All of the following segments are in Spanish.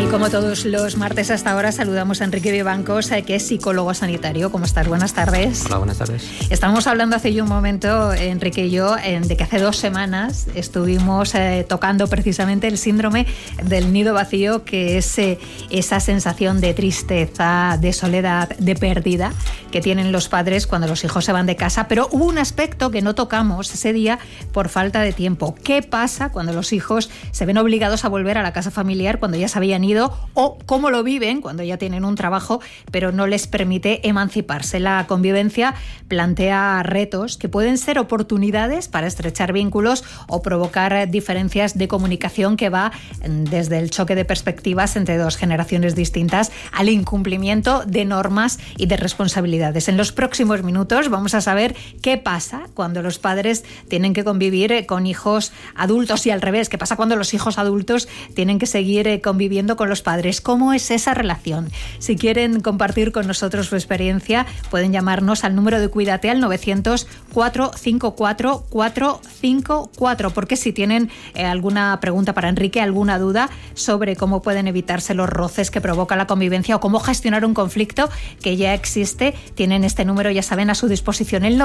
Como todos los martes hasta ahora saludamos a Enrique Vivancos, que es psicólogo sanitario. ¿Cómo estás? Buenas tardes. Hola, buenas tardes. Estábamos hablando hace ya un momento, Enrique y yo, de que hace 2 semanas estuvimos tocando precisamente el síndrome del nido vacío, que es esa sensación de tristeza, de soledad, de pérdida que tienen los padres cuando los hijos se van de casa. Pero hubo un aspecto que no tocamos ese día por falta de tiempo. ¿Qué pasa cuando los hijos se ven obligados a volver a la casa familiar cuando ya se habían ido? O cómo lo viven cuando ya tienen un trabajo pero no les permite emanciparse. La convivencia plantea retos que pueden ser oportunidades para estrechar vínculos o provocar diferencias de comunicación, que va desde el choque de perspectivas entre 2 generaciones distintas al incumplimiento de normas y de responsabilidades. En los próximos minutos vamos a saber qué pasa cuando los padres tienen que convivir con hijos adultos y al revés, qué pasa cuando los hijos adultos tienen que seguir conviviendo con los padres. ¿Cómo es esa relación? Si quieren compartir con nosotros su experiencia, pueden llamarnos al número de Cuídate al 900-454-454, porque si tienen alguna pregunta para Enrique, alguna duda sobre cómo pueden evitarse los roces que provoca la convivencia o cómo gestionar un conflicto que ya existe, tienen este número, ya saben, a su disposición, el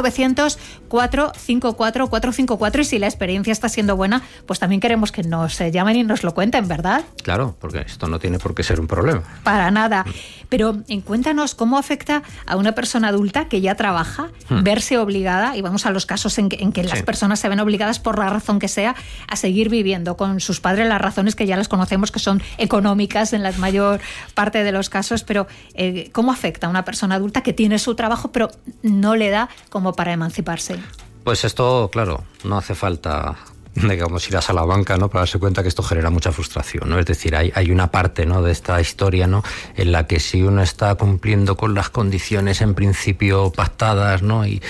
900-454-454, y si la experiencia está siendo buena, pues también queremos que nos llamen y nos lo cuenten, ¿verdad? Claro, porque esto no tiene por qué ser un problema. Para nada. Pero cuéntanos cómo afecta a una persona adulta que ya trabaja verse obligada, y vamos a los casos en que las personas se ven obligadas por la razón que sea a seguir viviendo con sus padres, las razones que ya las conocemos, que son económicas en la mayor parte de los casos, pero ¿cómo afecta a una persona adulta que tiene su trabajo pero no le da como para emanciparse? Pues esto, claro, no hace falta, digamos, ir a Salamanca, ¿no?, para darse cuenta que esto genera mucha frustración, ¿no? Es decir, hay una parte, ¿no?, de esta historia, ¿no?, en la que si uno está cumpliendo con las condiciones en principio pactadas, ¿no?, y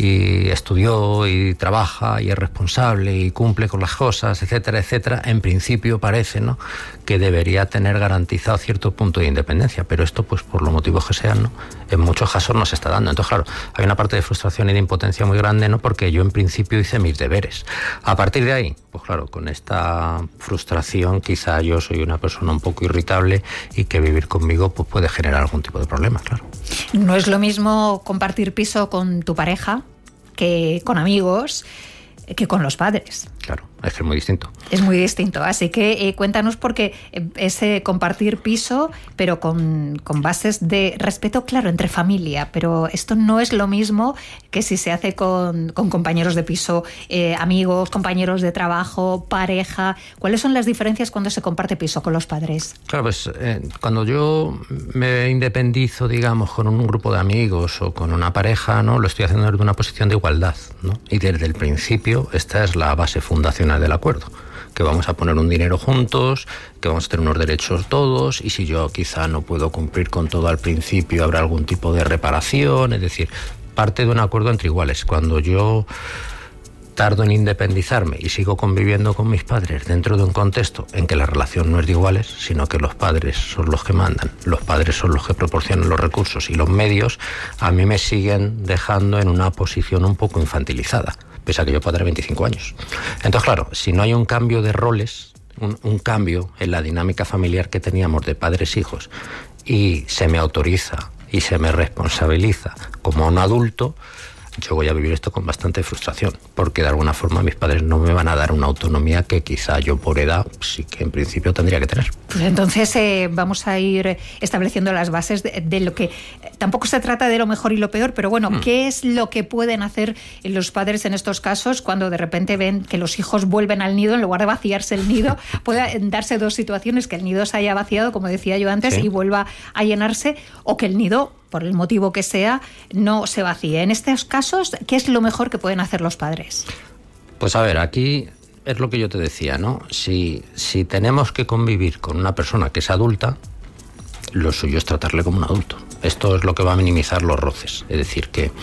estudió y trabaja y es responsable y cumple con las cosas, etcétera, etcétera, en principio parece, ¿no?, que debería tener garantizado cierto punto de independencia, pero esto, pues por los motivos que sean, ¿no?, en muchos casos no se está dando. Entonces, claro, hay una parte de frustración y de impotencia muy grande, ¿no?, porque yo en principio hice mis deberes. A partir de ahí, pues claro, con esta frustración quizá yo soy una persona un poco irritable y que vivir conmigo pues puede generar algún tipo de problema, claro. No es lo mismo compartir piso con tu pareja que con amigos, que con los padres. Claro, es que es muy distinto. Es muy distinto, así que cuéntanos, porque ese compartir piso, pero con bases de respeto, claro, entre familia, pero esto no es lo mismo que si se hace con compañeros de piso, amigos, compañeros de trabajo, pareja. ¿Cuáles son las diferencias cuando se comparte piso con los padres? Claro, pues cuando yo me independizo, digamos, con un grupo de amigos o con una pareja, ¿no?, lo estoy haciendo desde una posición de igualdad, ¿no? Y desde el principio esta es la base fundacional del acuerdo, que vamos a poner un dinero juntos, que vamos a tener unos derechos todos, y si yo quizá no puedo cumplir con todo al principio, habrá algún tipo de reparación. Es decir, parte de un acuerdo entre iguales. Cuando yo tardo en independizarme y sigo conviviendo con mis padres dentro de un contexto en que la relación no es de iguales, sino que los padres son los que mandan, los padres son los que proporcionan los recursos y los medios, a mí me siguen dejando en una posición un poco infantilizada, pese a que yo puedo tener 25 años. Entonces, claro, si no hay un cambio de roles, un cambio en la dinámica familiar que teníamos de padres-hijos, y se me autoriza y se me responsabiliza como un adulto, yo voy a vivir esto con bastante frustración, porque de alguna forma mis padres no me van a dar una autonomía que quizá yo por edad sí que en principio tendría que tener. Pues entonces vamos a ir estableciendo las bases de lo que tampoco se trata de lo mejor y lo peor, pero bueno, ¿qué es lo que pueden hacer los padres en estos casos cuando de repente ven que los hijos vuelven al nido en lugar de vaciarse el nido? Pueden darse 2 situaciones: que el nido se haya vaciado, como decía yo antes, y vuelva a llenarse, o que el nido, por el motivo que sea, no se vacíe. En estos casos, ¿qué es lo mejor que pueden hacer los padres? Pues a ver, aquí es lo que yo te decía, ¿no? Si tenemos que convivir con una persona que es adulta, lo suyo es tratarle como un adulto. Esto es lo que va a minimizar los roces. Es decir, que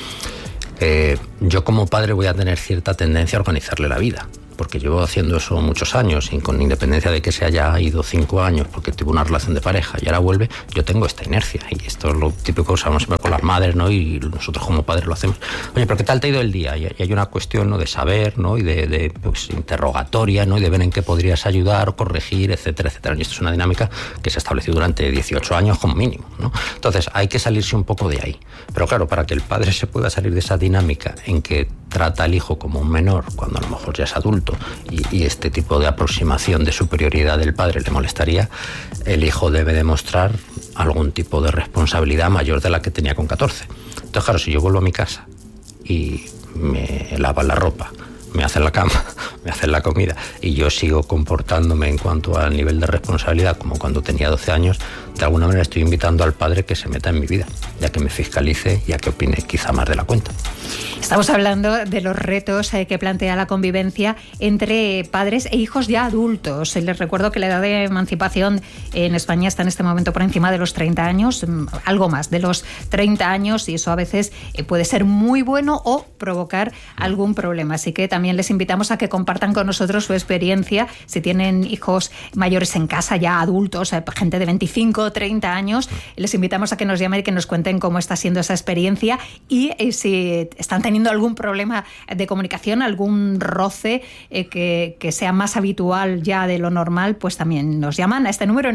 yo como padre voy a tener cierta tendencia a organizarle la vida, porque llevo haciendo eso muchos años, y con independencia de que se haya ido 5 años porque tuvo una relación de pareja y ahora vuelve, yo tengo esta inercia, y esto es lo típico que usamos siempre con con las madres, ¿no? Y nosotros como padres lo hacemos. Oye, pero ¿qué tal te ha ido el día? Y hay una cuestión, ¿no?, de saber, ¿no?, y de pues, interrogatoria, ¿no?, y de ver en qué podrías ayudar o corregir, etcétera, etcétera. Y esto es una dinámica que se ha establecido durante 18 años como mínimo, ¿no? Entonces hay que salirse un poco de ahí. Pero claro, para que el padre se pueda salir de esa dinámica en que trata al hijo como un menor cuando a lo mejor ya es adulto y este tipo de aproximación de superioridad del padre le molestaría, el hijo debe demostrar algún tipo de responsabilidad mayor de la que tenía con 14. Entonces, claro, si yo vuelvo a mi casa y me lavan la ropa, me hacen la cama, me hacen la comida y yo sigo comportándome en cuanto al nivel de responsabilidad como cuando tenía 12 años, de alguna manera estoy invitando al padre que se meta en mi vida, ya que me fiscalice y a que opine quizá más de la cuenta. Estamos hablando de los retos que plantea la convivencia entre padres e hijos ya adultos. Les recuerdo que la edad de emancipación en España está en este momento por encima de los 30 años, algo más de los 30 años, y eso a veces puede ser muy bueno o provocar algún problema. Así que también les invitamos a que compartan con nosotros su experiencia. Si tienen hijos mayores en casa, ya adultos, gente de 25 o 30 años, les invitamos a que nos llamen y que nos cuenten cómo está siendo esa experiencia y si están teniendo algún problema de comunicación, algún roce que sea más habitual ya de lo normal, pues también nos llaman a este número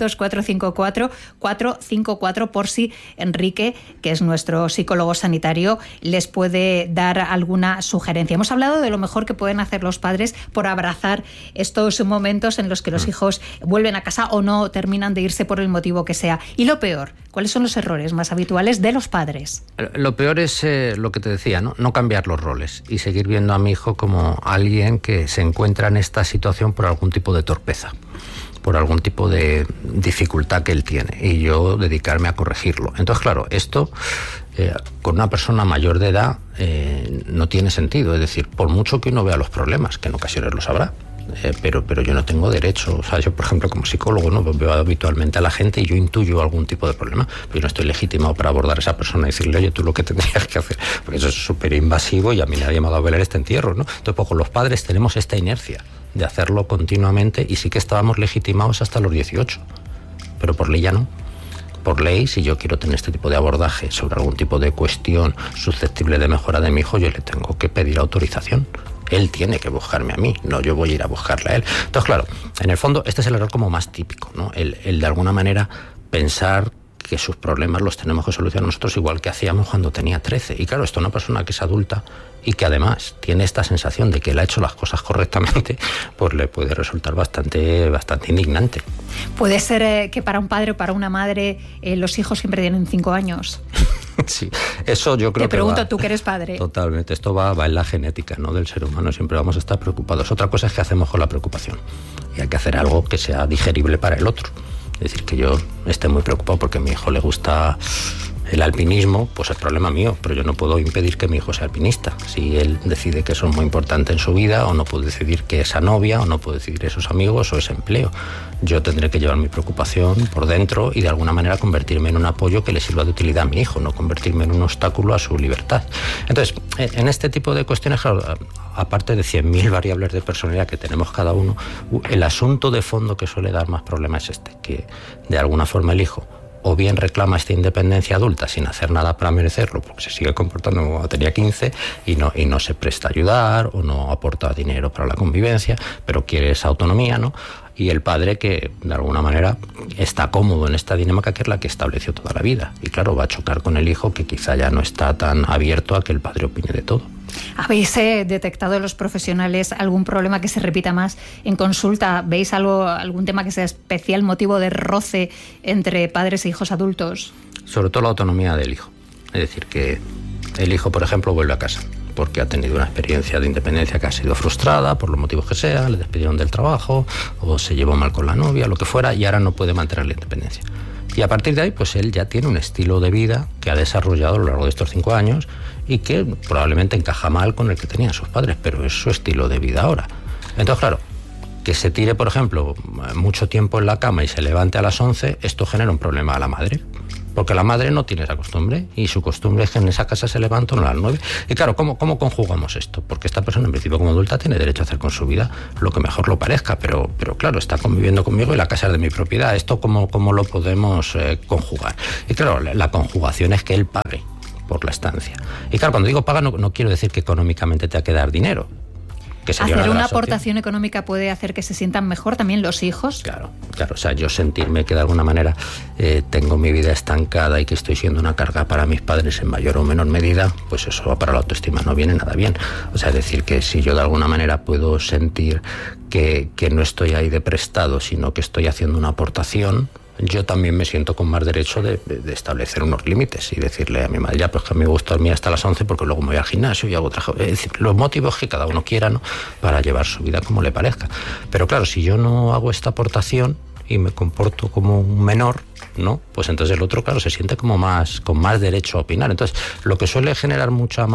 900-454-454 por si Enrique, que es nuestro psicólogo sanitario, les puede dar alguna sugerencia. Hemos hablado de lo mejor que pueden hacer los padres por abrazar estos momentos en los que los hijos vuelven a casa o no terminan de irse por el motivo que sea. Y lo peor, ¿cuáles son los errores más habituales de los padres? Lo peor es lo que te decía, no cambiar los roles y seguir viendo a mi hijo como alguien que se encuentra en esta situación por algún tipo de torpeza, por algún tipo de dificultad que él tiene, y yo dedicarme a corregirlo. Entonces, claro, esto con una persona mayor de edad no tiene sentido. Es decir, por mucho que uno vea los problemas, que en ocasiones los habrá, pero yo no tengo derecho. O sea, yo, por ejemplo, como psicólogo, ¿no?, veo habitualmente a la gente y yo intuyo algún tipo de problema, pero yo no estoy legitimado para abordar a esa persona y decirle, oye, tú lo que tendrías que hacer, porque eso es súper invasivo y a mí nadie me ha dado a velar este entierro, ¿no? Entonces, pues con los padres tenemos esta inercia de hacerlo continuamente y sí que estábamos legitimados hasta los 18, pero por ley ya no. Por ley, si yo quiero tener este tipo de abordaje sobre algún tipo de cuestión susceptible de mejora de mi hijo, yo le tengo que pedir autorización. Él tiene que buscarme a mí, no yo voy a ir a buscarle a él. Entonces, claro, en el fondo este es el error como más típico, ¿no? El de alguna manera pensar que sus problemas los tenemos que solucionar nosotros igual que hacíamos cuando tenía 13. Y claro, esto una persona que es adulta y que además tiene esta sensación de que él ha hecho las cosas correctamente, pues le puede resultar bastante indignante. ¿Puede ser que para un padre o para una madre los hijos siempre tienen 5 años? Sí, eso yo creo que te pregunto, tú que eres padre. Totalmente, esto va en la genética, ¿no?, del ser humano, siempre vamos a estar preocupados. Otra cosa es que hacemos con la preocupación y hay que hacer algo que sea digerible para el otro. Es decir, que yo esté muy preocupado porque a mi hijo le gusta el alpinismo, pues es problema mío, pero yo no puedo impedir que mi hijo sea alpinista. Si él decide que eso es muy importante en su vida, o no puedo decidir que esa novia, o no puedo decidir esos amigos o ese empleo. Yo tendré que llevar mi preocupación por dentro y de alguna manera convertirme en un apoyo que le sirva de utilidad a mi hijo, no convertirme en un obstáculo a su libertad. Entonces, en este tipo de cuestiones, claro, aparte de 100.000 variables de personalidad que tenemos cada uno, el asunto de fondo que suele dar más problemas es este, que de alguna forma el hijo o bien reclama esta independencia adulta sin hacer nada para merecerlo, porque se sigue comportando como cuando tenía 15 y no se presta a ayudar o no aporta dinero para la convivencia, pero quiere esa autonomía, ¿no? Y el padre que de alguna manera está cómodo en esta dinámica que es la que estableció toda la vida. Y claro, va a chocar con el hijo que quizá ya no está tan abierto a que el padre opine de todo. ¿Habéis detectado los profesionales algún problema que se repita más en consulta? ¿Veis algún tema que sea especial motivo de roce entre padres e hijos adultos? Sobre todo la autonomía del hijo. Es decir, que el hijo, por ejemplo, vuelve a casa porque ha tenido una experiencia de independencia que ha sido frustrada, por los motivos que sea, le despidieron del trabajo, o se llevó mal con la novia, lo que fuera, y ahora no puede mantener la independencia. Y a partir de ahí, pues él ya tiene un estilo de vida que ha desarrollado a lo largo de estos 5 años y que probablemente encaja mal con el que tenían sus padres, pero es su estilo de vida ahora. Entonces, claro, que se tire, por ejemplo, mucho tiempo en la cama y se levante a las 11, esto genera un problema a la madre. porque la madre no tiene esa costumbre y su costumbre es que en esa casa se levantan a las 9. Y claro, ¿cómo conjugamos esto? Porque esta persona en principio como adulta tiene derecho a hacer con su vida lo que mejor lo parezca, pero claro, está conviviendo conmigo y la casa es de mi propiedad. ¿Esto cómo lo podemos conjugar? Y claro, la conjugación es que él pague por la estancia. Y claro, cuando digo paga no quiero decir que económicamente te ha que dar dinero. ¿Hacer una aportación económica puede hacer que se sientan mejor también los hijos? Claro, o sea, yo sentirme que de alguna manera tengo mi vida estancada y que estoy siendo una carga para mis padres en mayor o menor medida, pues eso para la autoestima no viene nada bien. O sea, es decir, que si yo de alguna manera puedo sentir que no estoy ahí de prestado, sino que estoy haciendo una aportación, yo también me siento con más derecho de establecer unos límites y decirle a mi madre, ya, pues que a mí me gusta dormir hasta las 11 porque luego me voy al gimnasio y hago otra cosa. Es decir, los motivos que cada uno quiera, ¿no?, para llevar su vida como le parezca. Pero claro, si yo no hago esta aportación y me comporto como un menor, ¿no?, pues entonces el otro, claro, se siente como con más derecho a opinar. Entonces, lo que suele generar mucha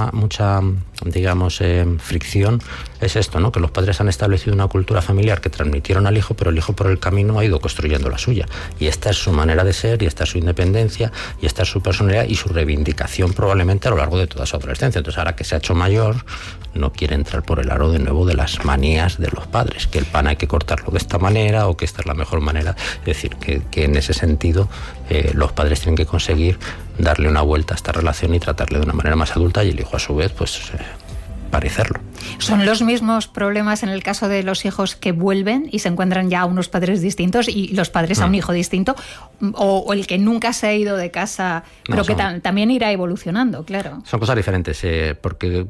digamos, fricción es esto, ¿no?, que los padres han establecido una cultura familiar que transmitieron al hijo, pero el hijo por el camino ha ido construyendo la suya. Y esta es su manera de ser, y esta es su independencia, y esta es su personalidad y su reivindicación probablemente a lo largo de toda su adolescencia. Entonces, ahora que se ha hecho mayor, no quiere entrar por el aro de nuevo de las manías de los padres, que el pan hay que cortarlo de esta manera o que esta es la mejor manera. Es decir, que en ese sentido los padres tienen que conseguir darle una vuelta a esta relación y tratarle de una manera más adulta, y el hijo a su vez pues parecerlo. ¿Son los mismos problemas en el caso de los hijos que vuelven y se encuentran ya a unos padres distintos y los padres a un hijo distinto? ¿O el que nunca se ha ido de casa, pero que también irá evolucionando, claro? Son cosas diferentes, porque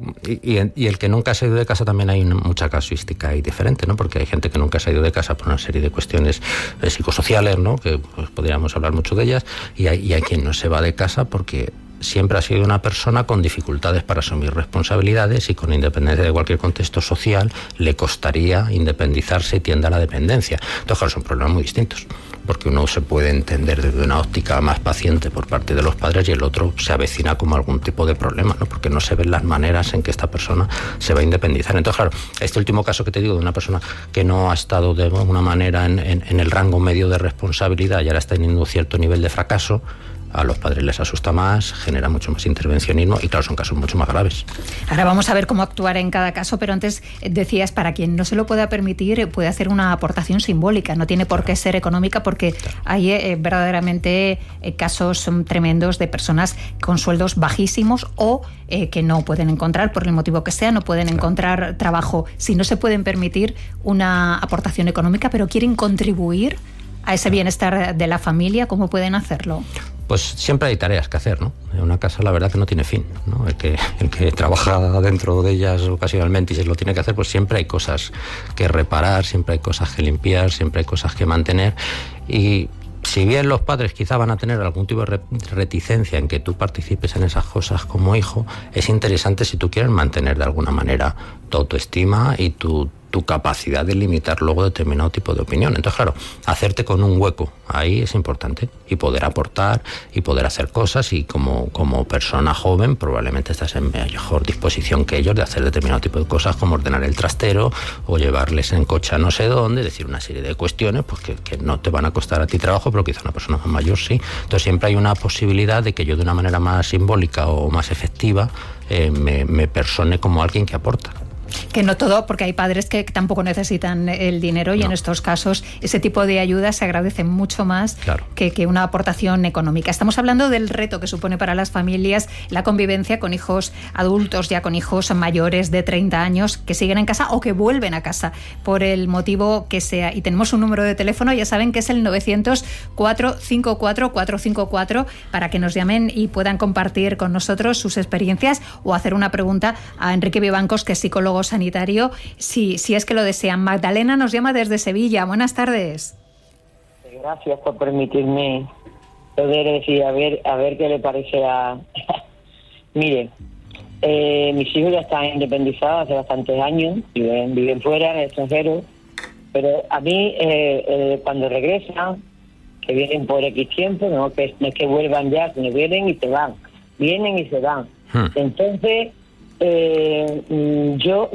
y el que nunca se ha ido de casa también hay mucha casuística y diferente, ¿no? Porque hay gente que nunca se ha ido de casa por una serie de cuestiones psicosociales, ¿no?, que pues, podríamos hablar mucho de ellas, y hay quien no se va de casa porque siempre ha sido una persona con dificultades para asumir responsabilidades y con independencia de cualquier contexto social le costaría independizarse y tiende a la dependencia. Entonces, claro, son problemas muy distintos, porque uno se puede entender desde una óptica más paciente por parte de los padres y el otro se avecina como algún tipo de problema, ¿no?, porque no se ven las maneras en que esta persona se va a independizar. Entonces, claro, este último caso que te digo de una persona que no ha estado de alguna manera en el rango medio de responsabilidad y ahora está teniendo un cierto nivel de fracaso, a los padres les asusta más, genera mucho más intervencionismo y claro, son casos mucho más graves. Ahora vamos a ver cómo actuar en cada caso, pero antes decías, para quien no se lo pueda permitir, puede hacer una aportación simbólica, no tiene por qué ser económica, porque hay verdaderamente casos tremendos de personas con sueldos bajísimos o que no pueden encontrar, por el motivo que sea, no pueden encontrar trabajo. Si no se pueden permitir una aportación económica, pero quieren contribuir a ese bienestar de la familia, ¿cómo pueden hacerlo? Pues siempre hay tareas que hacer, ¿no? Una casa, la verdad, que no tiene fin, ¿no? El que trabaja dentro de ellas ocasionalmente y se lo tiene que hacer, pues siempre hay cosas que reparar, siempre hay cosas que limpiar, siempre hay cosas que mantener. Y si bien los padres quizá van a tener algún tipo de reticencia en que tú participes en esas cosas como hijo, es interesante si tú quieres mantener de alguna manera tu autoestima y tu capacidad de limitar luego determinado tipo de opinión. Entonces, claro, hacerte con un hueco ahí es importante y poder aportar y poder hacer cosas, y como persona joven probablemente estás en mejor disposición que ellos de hacer determinado tipo de cosas como ordenar el trastero o llevarles en coche a no sé dónde, decir una serie de cuestiones pues que no te van a costar a ti trabajo, pero quizá una persona más mayor sí. Entonces siempre hay una posibilidad de que yo de una manera más simbólica o más efectiva me persone como alguien que aporta. Que no todo, porque hay padres que tampoco necesitan el dinero y en estos casos ese tipo de ayudas se agradece mucho más que una aportación económica. Estamos hablando del reto que supone para las familias la convivencia con hijos adultos, ya con hijos mayores de 30 años que siguen en casa o que vuelven a casa por el motivo que sea. Y tenemos un número de teléfono, ya saben que es el 900-454-454 para que nos llamen y puedan compartir con nosotros sus experiencias o hacer una pregunta a Enrique Vivancos, que es psicólogo sanitario, si es que lo desean. Magdalena nos llama desde Sevilla. Buenas tardes. Gracias por permitirme poder decir, a ver qué le parece a... Mire, mis hijos ya están independizados hace bastantes años, viven fuera, en el extranjero, pero a mí cuando regresan, que vienen por X tiempo, no es que vuelvan ya, sino vienen y se van, vienen y se van. Entonces yo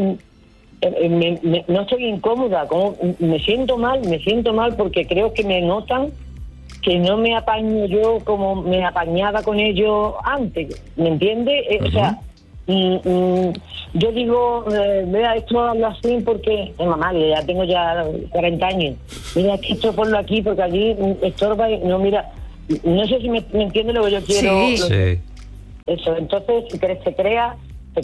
no estoy incómoda, me siento mal porque creo que me notan que no me apaño yo como me apañaba con ellos antes, ¿me entiendes? O sea, yo digo, mira, esto hazlo así porque, mamá, ya tengo ya 40 años, mira, que esto ponlo aquí porque allí estorba, no, mira, no sé si me entiende lo que yo quiero. Sí. Eso, entonces se crea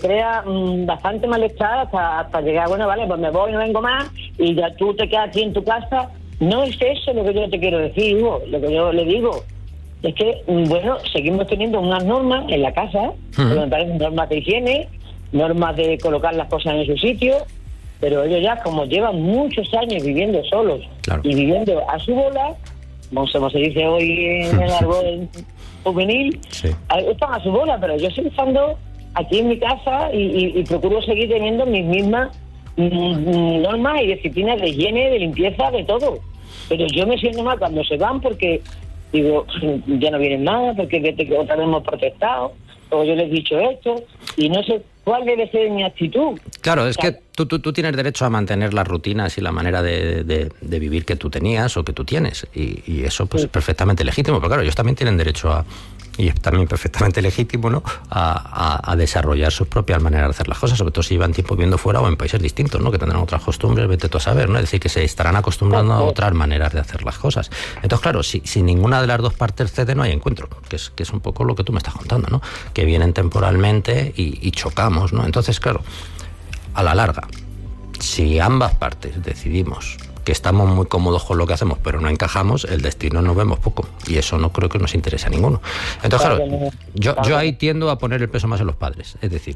bastante malestar hasta llegar, bueno, vale, pues me voy, no vengo más, y ya tú te quedas aquí en tu casa. No es eso lo que yo te quiero decir, Hugo. Lo que yo le digo es que, bueno, seguimos teniendo unas normas en la casa, que me parecen normas de higiene, normas de colocar las cosas en su sitio, pero ellos ya, como llevan muchos años viviendo solos, claro, y viviendo a su bola, como se dice hoy en el árbol juvenil, sí, están a su bola, pero yo sigo estando aquí en mi casa y procuro seguir teniendo mis mismas normas y disciplinas de higiene, de limpieza, de todo. Pero yo me siento mal cuando se van porque digo, ya no vienen más, porque otra vez hemos protestado, o yo les he dicho esto, y no sé cuál debe ser mi actitud. Claro, es que tú tienes derecho a mantener las rutinas y la manera de vivir que tú tenías o que tú tienes, y eso pues es perfectamente legítimo, pero claro, ellos también tienen derecho a, y es también perfectamente legítimo, ¿no?, a desarrollar sus propias maneras de hacer las cosas, sobre todo si llevan tiempo viviendo fuera o en países distintos, ¿no?, que tendrán otras costumbres, vete tú a saber, ¿no?, es decir, que se estarán acostumbrando a otras maneras de hacer las cosas. Entonces, claro, si ninguna de las dos partes cede, no hay encuentro, que es un poco lo que tú me estás contando, ¿no?, que vienen temporalmente y chocamos, ¿no? Entonces, claro, a la larga, si ambas partes decidimos que estamos muy cómodos con lo que hacemos, pero no encajamos, el destino nos vemos poco, y eso no creo que nos interese a ninguno. Entonces, claro, yo ahí tiendo a poner el peso más en los padres, es decir,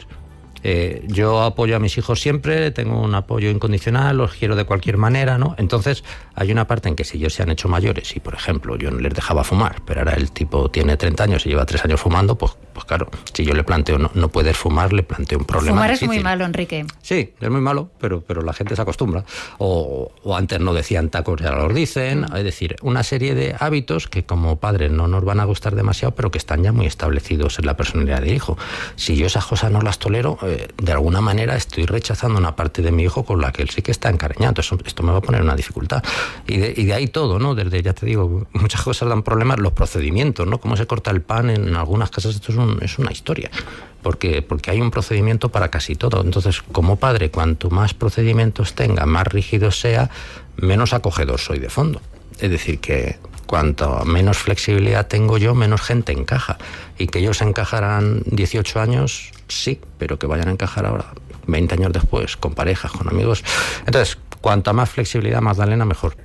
yo apoyo a mis hijos siempre, tengo un apoyo incondicional, los quiero de cualquier manera, ¿no? Entonces hay una parte en que si ellos se han hecho mayores y, por ejemplo, yo no les dejaba fumar, pero ahora el tipo tiene 30 años y lleva 3 años fumando, pues claro, si yo le planteo no puedes fumar, le planteo un problema. Fumar difícil. Es muy malo, Enrique. Sí, es muy malo, pero la gente se acostumbra. O antes no decían tacos, ya los dicen. Es decir, una serie de hábitos que como padres no nos van a gustar demasiado, pero que están ya muy establecidos en la personalidad del hijo. Si yo esas cosas no las tolero, de alguna manera estoy rechazando una parte de mi hijo con la que él sí que está encariñado. Entonces esto me va a poner una dificultad. Y de ahí todo, ¿no? Desde, ya te digo, muchas cosas dan problemas, los procedimientos, ¿no? Cómo se corta el pan en algunas casas, esto es una historia. Porque hay un procedimiento para casi todo. Entonces, como padre, cuanto más procedimientos tenga, más rígido sea, menos acogedor soy de fondo. Es decir, que cuanto menos flexibilidad tengo yo, menos gente encaja. Y que ellos encajarán 18 años, sí, pero que vayan a encajar ahora, 20 años después, con parejas, con amigos. Entonces, cuanta más flexibilidad, Magdalena, mejor.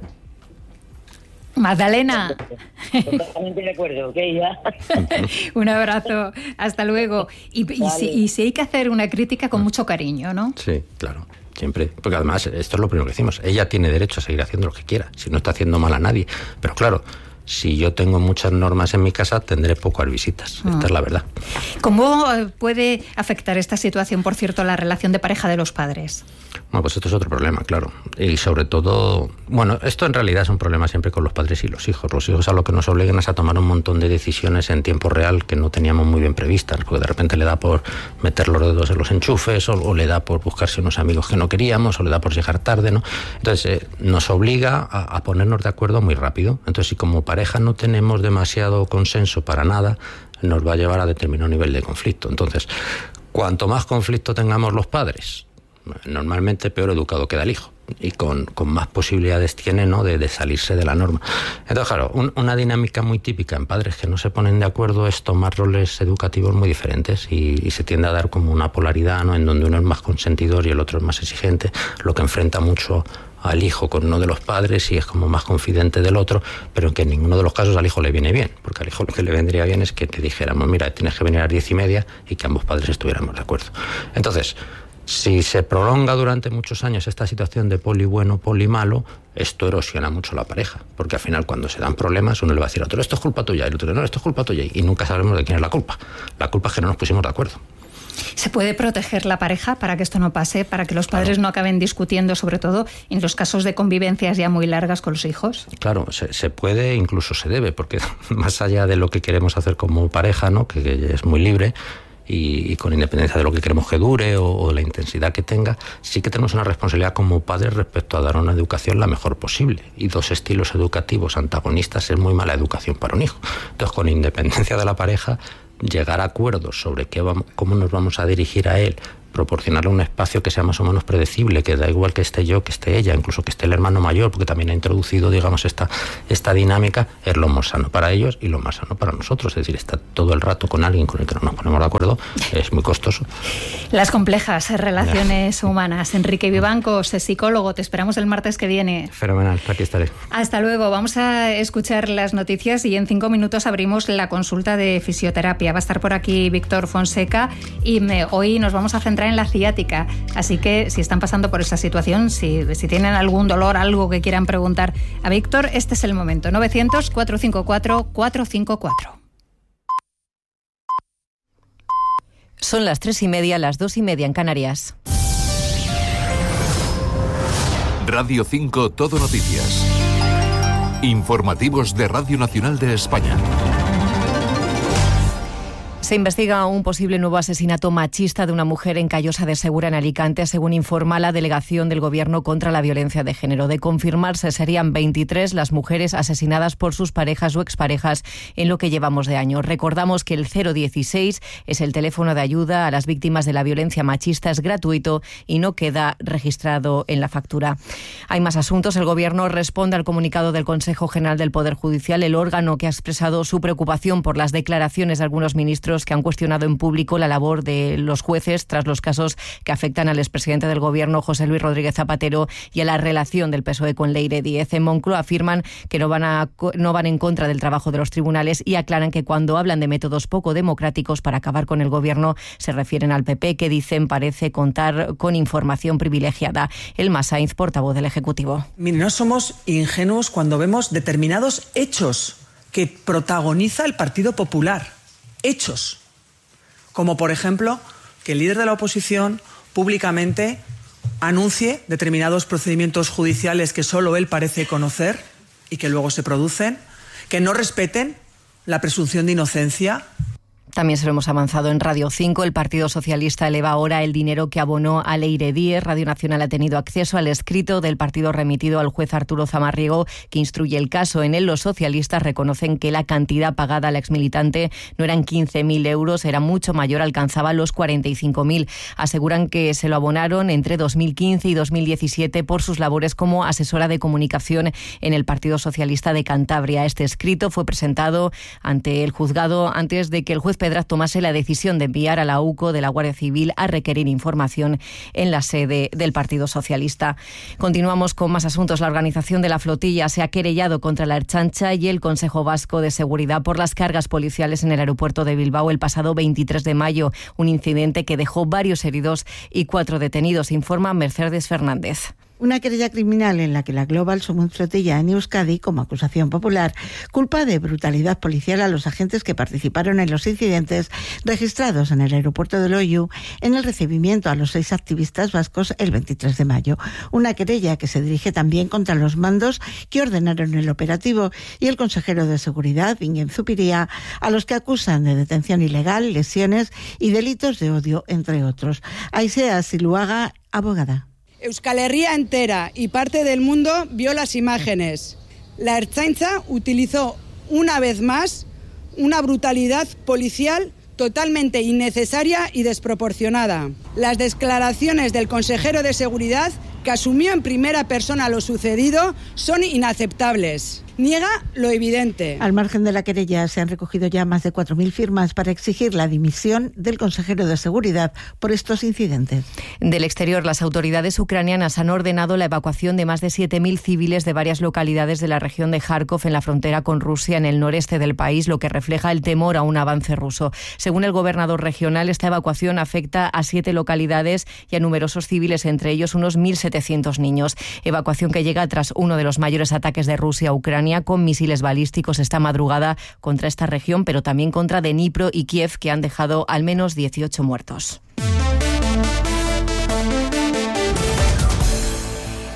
Magdalena. Totalmente de acuerdo, ok, ya. Un abrazo, hasta luego. Y si hay que hacer una crítica con mucho cariño, ¿no? Sí, claro, siempre. Porque además, esto es lo primero que decimos, ella tiene derecho a seguir haciendo lo que quiera, si no está haciendo mal a nadie. Pero claro, si yo tengo muchas normas en mi casa, tendré pocas visitas. Esta es la verdad. ¿Cómo puede afectar esta situación, por cierto, la relación de pareja de los padres? Bueno, pues esto es otro problema, claro. Y sobre todo, bueno, esto en realidad es un problema siempre con los padres y los hijos. Los hijos a lo que nos obligan es a tomar un montón de decisiones en tiempo real que no teníamos muy bien previstas, porque de repente le da por meter los dedos en los enchufes, o le da por buscarse unos amigos que no queríamos, o le da por llegar tarde, ¿no? Entonces, nos obliga a ponernos de acuerdo muy rápido. Entonces, si como pareja no tenemos demasiado consenso para nada, nos va a llevar a determinado nivel de conflicto. Entonces, cuanto más conflicto tengamos los padres, normalmente peor educado queda el hijo y con más posibilidades tiene, ¿no?, de salirse de la norma. Entonces, claro, una dinámica muy típica en padres que no se ponen de acuerdo es tomar roles educativos muy diferentes y se tiende a dar como una polaridad, ¿no?, en donde uno es más consentidor y el otro es más exigente, lo que enfrenta mucho al hijo con uno de los padres y es como más confidente del otro, pero que en ninguno de los casos al hijo le viene bien, porque al hijo lo que le vendría bien es que te dijéramos, mira, tienes que venir a las 10:30 y que ambos padres estuviéramos de acuerdo. Entonces, si se prolonga durante muchos años esta situación de poli bueno, poli malo, esto erosiona mucho la pareja, porque al final cuando se dan problemas uno le va a decir a otro, esto es culpa tuya, y el otro, no, esto es culpa tuya, y nunca sabremos de quién es la culpa. La culpa es que no nos pusimos de acuerdo. ¿Se puede proteger la pareja para que esto no pase, para que los padres no acaben discutiendo, sobre todo en los casos de convivencias ya muy largas con los hijos? Claro, se puede, incluso se debe, porque más allá de lo que queremos hacer como pareja, ¿no?, que es muy libre, y con independencia de lo que queremos que dure o de la intensidad que tenga, sí que tenemos una responsabilidad como padres respecto a dar una educación la mejor posible. Y dos estilos educativos antagonistas es muy mala educación para un hijo. Entonces, con independencia de la pareja, llegar a acuerdos sobre cómo nos vamos a dirigir a él, proporcionarle un espacio que sea más o menos predecible, que da igual que esté yo, que esté ella, incluso que esté el hermano mayor, porque también ha introducido, digamos, esta dinámica, es lo más sano para ellos y lo más sano para nosotros. Es decir, estar todo el rato con alguien con el que no nos ponemos de acuerdo es muy costoso. Las complejas relaciones humanas. Enrique Vivancos, psicólogo, te esperamos el martes que viene. Fenomenal, aquí estaré. Hasta luego, vamos a escuchar las noticias y en 5 minutos abrimos la consulta de fisioterapia. Va a estar por aquí Víctor Fonseca y hoy nos vamos a centrar en la ciática, así que si están pasando por esa situación, si tienen algún dolor, algo que quieran preguntar a Víctor, este es el momento. 900-454-454. Son las 3:30, las 2:30 en Canarias. Radio 5 Todo Noticias. Informativos de Radio Nacional de España. Se investiga un posible nuevo asesinato machista de una mujer en Callosa de Segura, en Alicante, según informa la Delegación del Gobierno contra la Violencia de Género. De confirmarse, serían 23 las mujeres asesinadas por sus parejas o exparejas en lo que llevamos de año. Recordamos que el 016 es el teléfono de ayuda a las víctimas de la violencia machista, es gratuito y no queda registrado en la factura. Hay más asuntos. El Gobierno responde al comunicado del Consejo General del Poder Judicial, el órgano que ha expresado su preocupación por las declaraciones de algunos ministros que han cuestionado en público la labor de los jueces tras los casos que afectan al expresidente del Gobierno, José Luis Rodríguez Zapatero, y a la relación del PSOE con Leire Díez. En Moncloa afirman que no van en contra del trabajo de los tribunales y aclaran que cuando hablan de métodos poco democráticos para acabar con el Gobierno se refieren al PP, que dicen parece contar con información privilegiada. Elma Sainz, portavoz del Ejecutivo. Mire, no somos ingenuos cuando vemos determinados hechos que protagoniza el Partido Popular. Hechos, como por ejemplo que el líder de la oposición públicamente anuncie determinados procedimientos judiciales que solo él parece conocer y que luego se producen, que no respeten la presunción de inocencia. También se lo hemos avanzado en Radio 5. El Partido Socialista eleva ahora el dinero que abonó a Leire Díez. Radio Nacional ha tenido acceso al escrito del partido remitido al juez Arturo Zamarriego, que instruye el caso. En él, los socialistas reconocen que la cantidad pagada a la exmilitante no eran 15.000 euros, era mucho mayor, alcanzaba los 45.000. Aseguran que se lo abonaron entre 2015 y 2017 por sus labores como asesora de comunicación en el Partido Socialista de Cantabria. Este escrito fue presentado ante el juzgado antes de que el juez Pedraz tomase la decisión de enviar a la UCO de la Guardia Civil a requerir información en la sede del Partido Socialista. Continuamos con más asuntos. La organización de la flotilla se ha querellado contra la Ertzaintza y el Consejo Vasco de Seguridad por las cargas policiales en el aeropuerto de Bilbao el pasado 23 de mayo, un incidente que dejó varios heridos y 4 detenidos, informa Mercedes Fernández. Una querella criminal en la que la Global Sumun Flotilla en Euskadi, como acusación popular, culpa de brutalidad policial a los agentes que participaron en los incidentes registrados en el aeropuerto de Loiu en el recibimiento a los 6 activistas vascos el 23 de mayo. Una querella que se dirige también contra los mandos que ordenaron el operativo y el consejero de Seguridad, Bingen Zupiria, a los que acusan de detención ilegal, lesiones y delitos de odio, entre otros. Aisea Siluaga, abogada. Euskal Herria entera y parte del mundo vio las imágenes. La Ertzaintza utilizó una vez más una brutalidad policial totalmente innecesaria y desproporcionada. Las declaraciones del consejero de Seguridad, que asumió en primera persona lo sucedido, son inaceptables. Niega lo evidente. Al margen de la querella se han recogido ya más de 4.000 firmas para exigir la dimisión del consejero de Seguridad por estos incidentes. Del exterior, las autoridades ucranianas han ordenado la evacuación de más de 7.000 civiles de varias localidades de la región de Kharkov, en la frontera con Rusia, en el noreste del país, lo que refleja el temor a un avance ruso. Según el gobernador regional, esta evacuación afecta a 7 localidades y a numerosos civiles, entre ellos unos 1.700 niños. Evacuación que llega tras uno de los mayores ataques de Rusia a Ucrania, con misiles balísticos esta madrugada contra esta región, pero también contra Dnipro y Kiev, que han dejado al menos 18 muertos.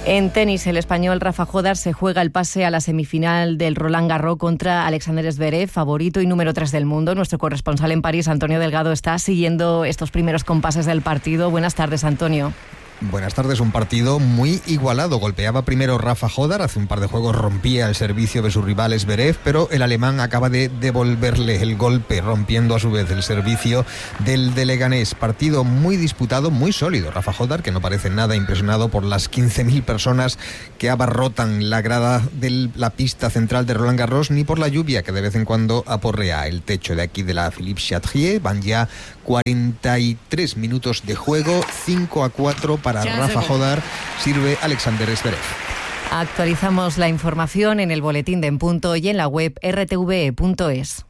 En tenis, el español Rafa Jodar se juega el pase a la semifinal del Roland Garros contra Alexander Zverev, favorito y número 3 del mundo. Nuestro corresponsal en París, Antonio Delgado, está siguiendo estos primeros compases del partido. Buenas tardes, Antonio. Buenas tardes, un partido muy igualado. Golpeaba primero Rafa Jodar, hace un par de juegos rompía el servicio de su rival Zverev, pero el alemán acaba de devolverle el golpe, rompiendo a su vez el servicio del Leganés. Partido muy disputado, muy sólido. Rafa Jodar, que no parece nada impresionado por las 15.000 personas que abarrotan la grada de la pista central de Roland Garros, ni por la lluvia que de vez en cuando aporrea el techo de aquí de la Philippe Chatrier. Van ya 43 minutos de juego, 5-4 para Rafa Jodar, sirve Alexander Zverev. Actualizamos la información en el boletín de En Punto y en la web rtve.es.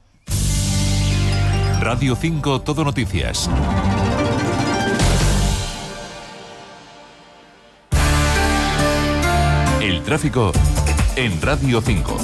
Radio 5 Todo Noticias. El tráfico en Radio 5.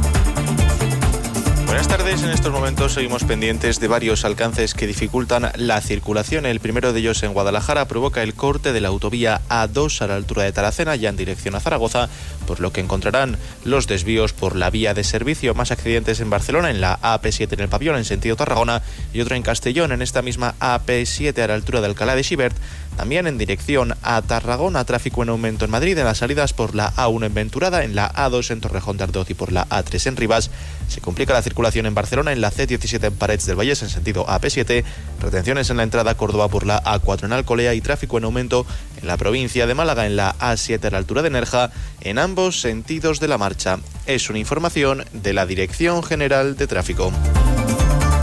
Buenas tardes. En estos momentos seguimos pendientes de varios alcances que dificultan la circulación. El primero de ellos en Guadalajara provoca el corte de la autovía A2 a la altura de Taracena, ya en dirección a Zaragoza, por lo que encontrarán los desvíos por la vía de servicio. Más accidentes en Barcelona, en la AP7 en el Pabellón, en sentido Tarragona, y otro en Castellón, en esta misma AP7 a la altura de Alcalá de Xivert. También en dirección a Tarragona, tráfico en aumento en Madrid, en las salidas por la A1 en Venturada, en la A2 en Torrejón de Ardoz y por la A3 en Rivas. Se complica la circulación en Barcelona, en la C17 en Parets del Vallès, en sentido AP7, retenciones en la entrada a Córdoba por la A4 en Alcolea y tráfico en aumento en la provincia de Málaga, en la A7 a la altura de Nerja, en ambos sentidos de la marcha. Es una información de la Dirección General de Tráfico.